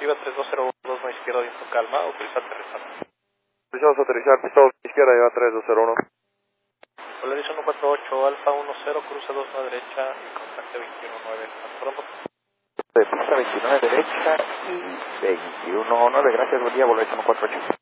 Viva 3202 a izquierda, viento calma, autoriza aterrizar. Autorizamos a aterrizar, pistón izquierda, lleva 3201. Polaris 148, Alfa 10, cruce 29 derecha y contacte 219. Hasta pronto. De pista 29 derecha y 219, gracias, buen día, Polaris 148.